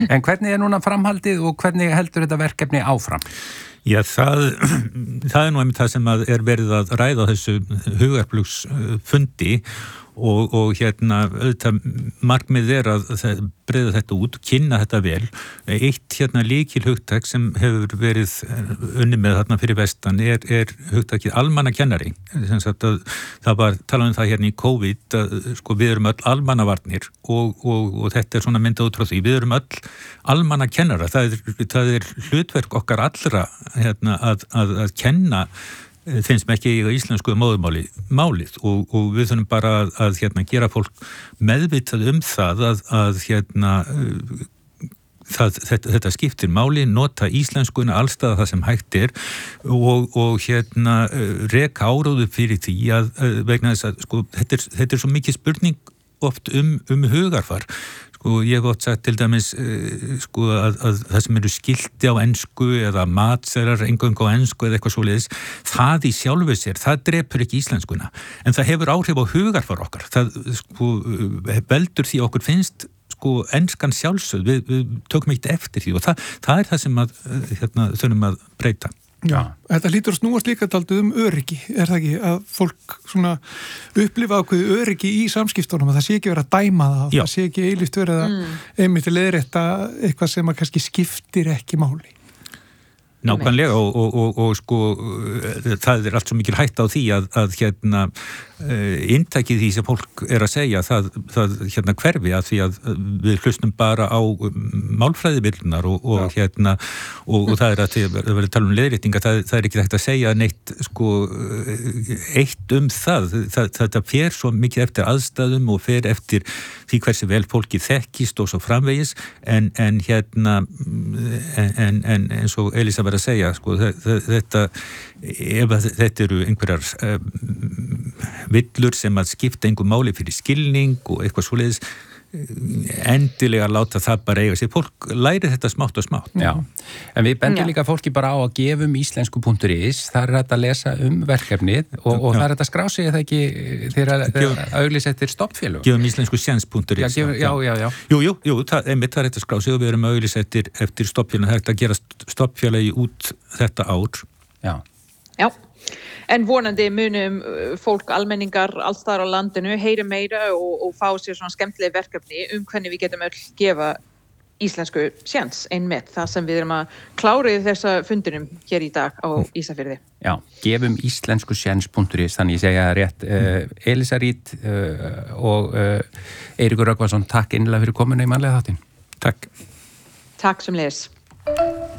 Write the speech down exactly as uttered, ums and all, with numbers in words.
En hvernig er núna framhaldið og hvernig heldur þetta verkefni áfram? Já, það, það er nú einmitt það sem að er verið að ræða á þessu hugarflugsfundi og, og hérna auðvitað markmið er að breiða þetta út, kynna þetta vel. Eitt hérna lykilhugtak sem hefur verið unni með þarna fyrir vestan er, er hugtakið almannakennari. Það var talað um það hérna í COVID að sko, við erum öll almannavarnir og, og, og þetta er svona myndað út frá því. Við erum öll almannakennara. Það er, það er hlutverk okkar allra hérna, að, að, að kenna finnst mér ekki í íslensku móðumáli málið og, og við þurfum bara að, að hérna, gera fólk meðvitað um það að, að hérna, það, þetta, þetta skiptir máli, nota íslenskuna allstaða það sem hægt er og, og hérna, reka áróðu fyrir því að, vegna þess að sko, þetta, er, þetta er svo mikið spurning oft um, um hugarfar. Sko, ég hef oft sagt til dæmis uh, sko, að, að það sem eru skilti á ensku eða matserar engungu á ensku eða eitthvað svoleiðis, það í sjálfu sér, það drepur ekki íslenskuna. En það hefur áhrif á hugarfar okkar. Það sko, veldur því okkur finnst sko, enskan sjálfsögð, við, við tökum eitt eftir því og það, það er það sem að, hérna, þurfum að breyta. Já, þetta hlýtur að snúast líka dálítið um öryggi, er það ekki? Að fólk svona upplifa ákveðu öryggi í samskiptunum, að það sé ekki verið að dæma það, það sé ekki eilíft verið að mm. einmitt leiðrétta eitthvað sem að kannski skiptir ekki máli. Nákvæmlega og, og, og, og sko það er allt svo mikil hætta á því að, að hérna inntækið því sem fólk er að segja það, það hérna hverfi að því að við hlustum bara á málfræðivillunar og, og hérna og, og það er að því að við verðum tala um leiðréttinga það, það er ekki hægt að segja neitt sko eitt um það, það þetta fer svo mikið eftir aðstæðum og fer eftir því hversu vel fólki þekkist og svo framvegis en, en hérna en, en eins og Elísa var að segja sko þetta ef þetta eru einhverjar um, villur sem að skipta einhver máli fyrir skilning og eitthvað svoleiðis endilega láta það bara eiga sér. Fólk læri þetta smátt og smátt. Já, en við bendum líka fólki bara á að gefum íslensku punktur is, það er hægt að lesa um verkefnið og, og það er hægt að skrá sig eða ekki þegar að auglýsa eftir stoppfélög. Gefum íslensku sjens punktur is. Já, já, já, já. Jú, jú, jú, það, einmitt það er hægt að skrá sig og við erum að auglýsa eftir, eftir stoppfélög, það er hægt að gera stoppfélagi út þetta ár. Já. Já. En vonandi munum fólk, almenningar alls þar á landinu heyra meira og, og fá sér svona skemmtileg verkefni um hvernig við getum öll gefa íslensku sjens einmitt það sem við erum að klára í þessa fundinum hér í dag á Ísafirði. Já, gefum íslensku sjens punktur is, þannig ég segja rétt uh, Elísa Rít uh, og uh, Eiríkur Rögnvaldsson, takk innilega fyrir komuna í mannlega þáttinn. Takk. Takk sem leis.